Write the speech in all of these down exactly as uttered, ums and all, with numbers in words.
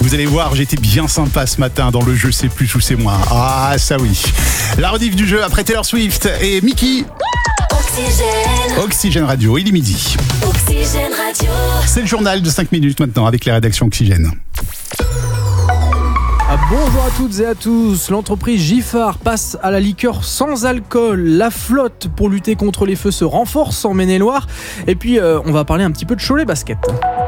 Vous allez voir, j'étais bien sympa ce matin dans le jeu C'est plus ou c'est moins. Ah, ça oui. La rediff du jeu après Taylor Swift et Mickey. Oxygène. Oxygène Radio, il est midi. Oxygène Radio. C'est le journal de cinq minutes maintenant avec les rédactions Oxygène. Ah, bonjour à toutes et à tous. L'entreprise Giffard passe à la liqueur sans alcool. La flotte pour lutter contre les feux se renforce en Maine-et-Loire. Et puis, euh, on va parler un petit peu de Cholet Basket.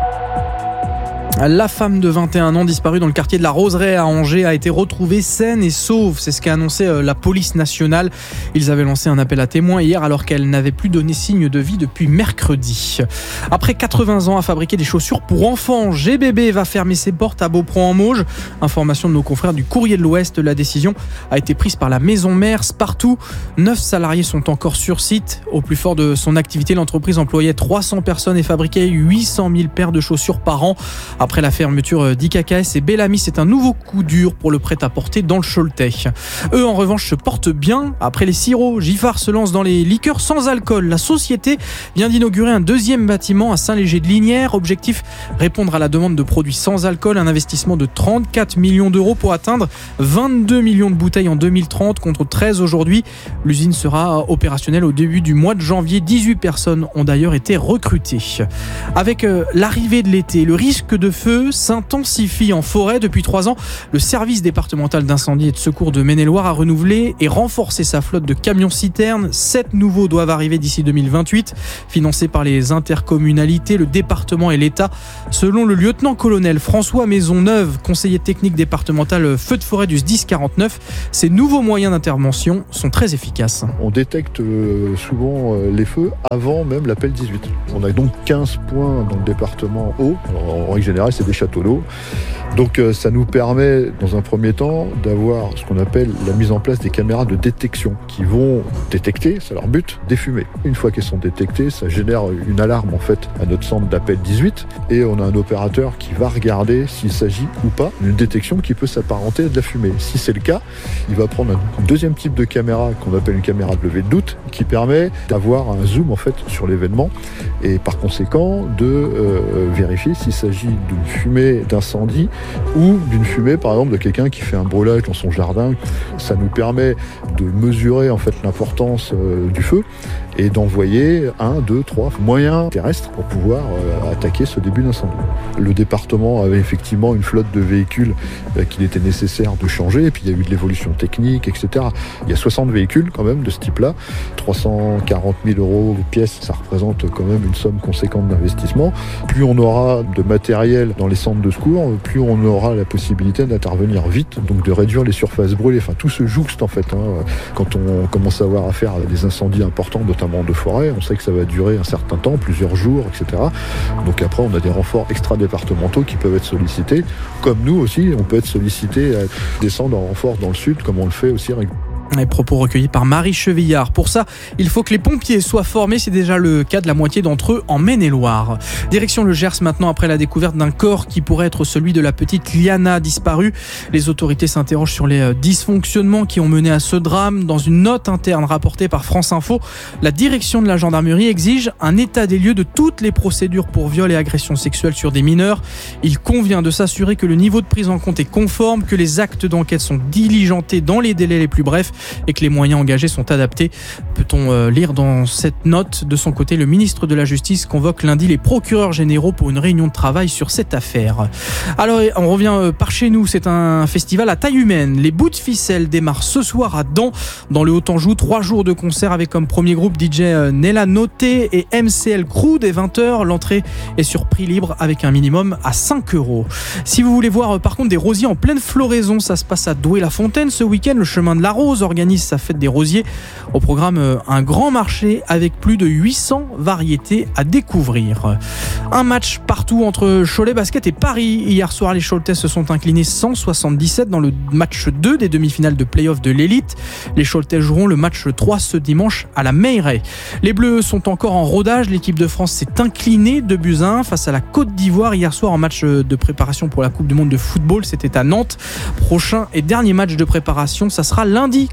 La femme de vingt et un ans disparue dans le quartier de la Roseraie à Angers a été retrouvée saine et sauve. C'est ce qu'a annoncé la police nationale. Ils avaient lancé un appel à témoins hier alors qu'elle n'avait plus donné signe de vie depuis mercredi. Après quatre-vingts ans à fabriquer des chaussures pour enfants, G B B va fermer ses portes à Beaupron-en-Mauges. Information de nos confrères du Courrier de l'Ouest. La décision a été prise par la maison mère Spartou. Neuf salariés sont encore sur site. Au plus fort de son activité, l'entreprise employait trois cents personnes et fabriquait huit cent mille paires de chaussures par an. Après la fermeture d'I K K S et Bellamy, c'est un nouveau coup dur pour le prêt-à-porter dans le Choletais. Eux, en revanche, se portent bien. Après les sirops, Giffard se lance dans les liqueurs sans alcool. La société vient d'inaugurer un deuxième bâtiment à Saint-Léger-de-Lignières. Objectif, répondre à la demande de produits sans alcool. Un investissement de trente-quatre millions d'euros pour atteindre vingt-deux millions de bouteilles en deux mille trente contre treize aujourd'hui. L'usine sera opérationnelle au début du mois de janvier. dix-huit personnes ont d'ailleurs été recrutées. Avec l'arrivée de l'été, le risque de feu s'intensifie en forêt. Depuis trois ans, le service départemental d'incendie et de secours de Maine-et-Loire a renouvelé et renforcé sa flotte de camions-citernes. Sept nouveaux doivent arriver d'ici deux mille vingt-huit, financés par les intercommunalités, le département et l'État. Selon le lieutenant-colonel François Maisonneuve, conseiller technique départemental feu de forêt du S D I S quarante-neuf, ces nouveaux moyens d'intervention sont très efficaces. On détecte souvent les feux avant même l'appel dix-huit. On a donc quinze points dans le département eau. Alors, en règle générale, c'est des châteaux d'eau. Donc euh, ça nous permet, dans un premier temps, d'avoir ce qu'on appelle la mise en place des caméras de détection qui vont détecter, c'est leur but, des fumées. Une fois qu'elles sont détectées, ça génère une alarme en fait à notre centre d'appel dix-huit et on a un opérateur qui va regarder s'il s'agit ou pas d'une détection qui peut s'apparenter à de la fumée. Si c'est le cas, il va prendre un deuxième type de caméra qu'on appelle une caméra de levée de doute qui permet d'avoir un zoom en fait sur l'événement et par conséquent de euh, vérifier s'il s'agit d'une fumée d'incendie ou d'une fumée par exemple de quelqu'un qui fait un brûlage dans son jardin. Ça nous permet de mesurer en fait l'importance euh, du feu et d'envoyer un, deux, trois moyens terrestres pour pouvoir euh, attaquer ce début d'incendie. Le département avait effectivement une flotte de véhicules euh, qu'il était nécessaire de changer et puis il y a eu de l'évolution technique, et cetera. Il y a soixante véhicules quand même de ce type-là, trois cent quarante mille euros de pièces, ça représente quand même une somme conséquente d'investissement. Plus on aura de matériel dans les centres de secours, plus on aura la possibilité d'intervenir vite, donc de réduire les surfaces brûlées. Enfin, tout se jouxte en fait. Hein. Quand on commence à avoir affaire à des incendies importants, notamment de forêt, on sait que ça va durer un certain temps, plusieurs jours, et cetera. Donc après, on a des renforts extra-départementaux qui peuvent être sollicités. Comme nous aussi, on peut être sollicité à descendre en renfort dans le sud, comme on le fait aussi régulièrement. Les propos recueillis par Marie Chevillard. Pour ça, il faut que les pompiers soient formés. C'est déjà le cas de la moitié d'entre eux en Maine-et-Loire. Direction le Gers maintenant après la découverte d'un corps qui pourrait être celui de la petite Liana disparue. Les autorités s'interrogent sur les dysfonctionnements qui ont mené à ce drame. Dans une note interne rapportée par France Info, la direction de la gendarmerie exige un état des lieux de toutes les procédures pour viol et agression sexuelle sur des mineurs. Il convient de s'assurer que le niveau de prise en compte est conforme, que les actes d'enquête sont diligentés dans les délais les plus brefs et que les moyens engagés sont adaptés. Peut-on lire dans cette note, de son côté, le ministre de la Justice convoque lundi les procureurs généraux pour une réunion de travail sur cette affaire. Alors, on revient par chez nous, c'est un festival à taille humaine. Les Bouts de Ficelle démarrent ce soir à Dans, dans le Haut-Anjou. Trois jours de concert avec comme premier groupe D J Nella Noté et M C L Crew dès vingt heures. L'entrée est sur prix libre avec un minimum à cinq euros. Si vous voulez voir par contre des rosiers en pleine floraison, ça se passe à Douai-la-Fontaine ce week-end. Le chemin de la Rose organise sa fête des rosiers. Au programme, un grand marché avec plus de huit cents variétés à découvrir. Un match partout entre Cholet Basket et Paris. Hier soir, les Choletais se sont inclinés cent soixante-dix-sept dans le match deux des demi-finales de play-off de l'élite. Les Choletais joueront le match trois ce dimanche à la Meilleray. Les Bleus sont encore en rodage. L'équipe de France s'est inclinée deux buts à un face à la Côte d'Ivoire hier soir en match de préparation pour la Coupe du Monde de football. C'était à Nantes. Prochain et dernier match de préparation, ça sera lundi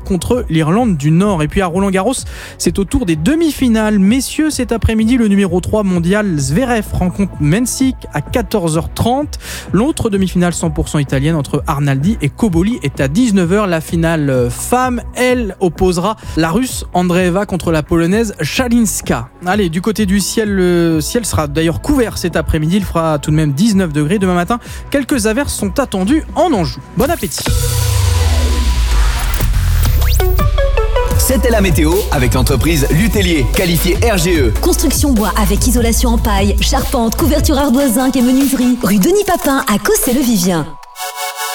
contre l'Irlande du Nord. Et puis à Roland-Garros, c'est au tour des demi-finales. Messieurs, cet après-midi, le numéro trois mondial Zverev rencontre Mensik à quatorze heures trente. L'autre demi-finale cent pour cent italienne entre Arnaldi et Cobolli est à dix-neuf heures. La finale femme, elle, opposera la Russe Andreeva contre la Polonaise Shalinska. Allez, du côté du ciel, le ciel sera d'ailleurs couvert cet après-midi. Il fera tout de même dix-neuf degrés. Demain matin, quelques averses sont attendues en Anjou. Bon appétit. C'était la météo avec l'entreprise Lutellier, qualifiée R G E. Construction bois avec isolation en paille, charpente, couverture ardoise, zinc et menuiserie. Rue Denis Papin à Cossé-le-Vivien.